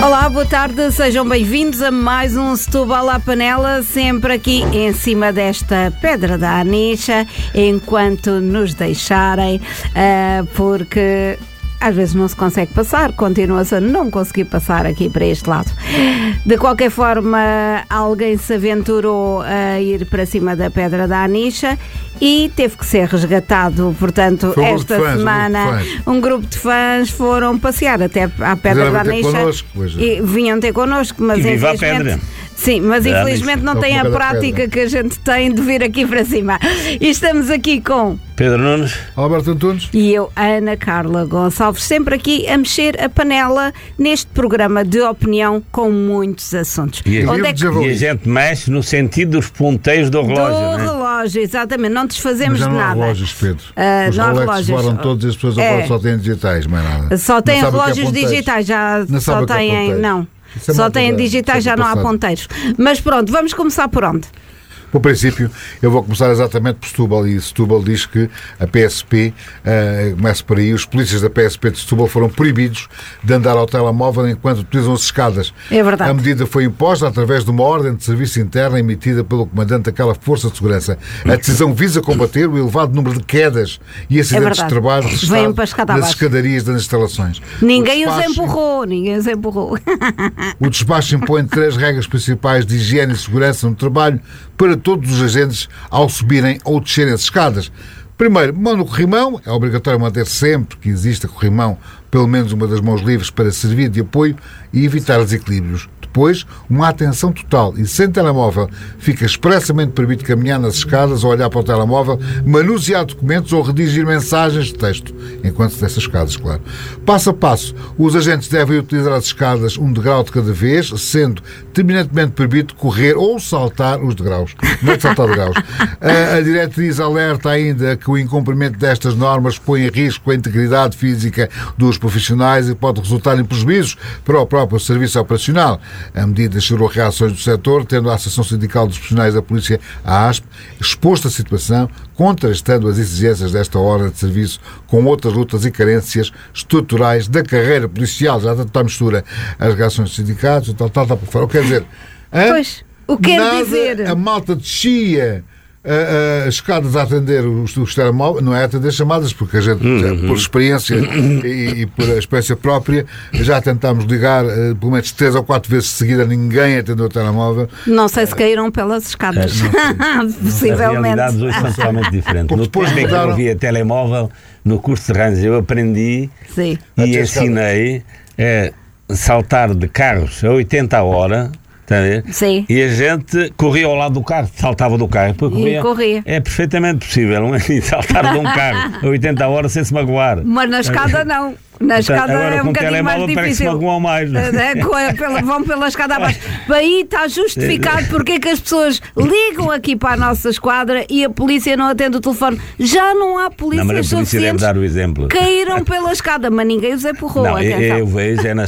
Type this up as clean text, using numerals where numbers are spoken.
Olá, boa tarde, sejam bem-vindos a mais um Setúbal à Panela, sempre aqui em cima desta pedra da Anicha, enquanto nos deixarem, porque às vezes não se consegue passar, continua-se a não conseguir passar aqui para este lado. De qualquer forma, alguém se aventurou a ir para cima da pedra da Anicha e teve que ser resgatado. Portanto, esta semana um grupo de fãs foram passear até à pedra da Anicha e vinham ter connosco, mas infelizmente... Sim, mas infelizmente não tem a prática que a gente tem de vir aqui para cima. E estamos aqui com Pedro Nunes, Alberto Antunes e eu, Ana Carla Gonçalves, sempre aqui a mexer a panela neste programa de opinião com muitos assuntos. E a gente mexe no sentido dos ponteiros do relógio. Do relógio, exatamente, não desfazemos de nada. Não há relógios, Pedro. Os não há relógios foram todos e as pessoas agora só têm digitais, mais nada. Só têm relógios digitais, já não só têm, não. Só têm digitais, já não há ponteiros. Mas pronto, vamos começar por onde? Por princípio, eu vou começar exatamente por Setúbal, e Setúbal diz que a PSP, começa por aí, os polícias da PSP de Setúbal foram proibidos de andar ao telemóvel enquanto utilizam as escadas. É verdade. A medida foi imposta através de uma ordem de serviço interna emitida pelo comandante daquela força de segurança. A decisão visa combater o elevado número de quedas e acidentes de trabalho registrados nas escadarias das instalações. Ninguém os empurrou. O despacho impõe 3 regras principais de higiene e segurança no trabalho para todos os agentes ao subirem ou descerem as escadas. Primeiro, mão no corrimão. É obrigatório manter sempre que exista corrimão pelo menos uma das mãos livres para servir de apoio e evitar desequilíbrios. Depois, uma atenção total e sem telemóvel. Fica expressamente proibido caminhar nas escadas ou olhar para o telemóvel, manusear documentos ou redigir mensagens de texto, enquanto dessas escadas, claro. Passo a passo, os agentes devem utilizar as escadas um degrau de cada vez, sendo terminantemente proibido correr ou saltar os degraus. Não é de saltar degraus. A diretriz alerta ainda que o incumprimento destas normas põe em risco a integridade física dos profissionais e pode resultar em prejuízos para o próprio serviço operacional. A medida gerou reações do setor, tendo a Associação Sindical dos Profissionais da Polícia, a ASP, exposto a situação, contrastando as exigências desta ordem de serviço com outras lutas e carências estruturais da carreira policial. Já está a mistura as reações dos sindicatos, está para fora. Quer dizer, pois, o que quer dizer? A malta descia as escadas a atender os telemóveis, não é a atender chamadas, porque a gente, por experiência e por experiência própria, já tentámos ligar pelo menos 3 ou 4 vezes de seguida, ninguém atendeu o telemóvel. Não sei se caíram pelas escadas. Possivelmente. As realidades hoje são totalmente diferentes. No tempo em que eu via telemóvel, no curso de Ranges, eu aprendi e ensinei a saltar de carros a 80 a hora. Está a ver? Sim. E a gente corria ao lado do carro, saltava do carro. Corria. É perfeitamente possível saltar de um carro a 80 horas sem se magoar. Mas na escada não. Na escada agora, é um bocadinho mais difícil. Parece que se magoam mais. Vão pela escada abaixo. Aí está justificado porque é que as pessoas ligam aqui para a nossa esquadra e a polícia não atende o telefone. Já não há polícia suficiente. Deve dar o exemplo. Caíram pela escada, mas ninguém os empurrou. Não, eu vejo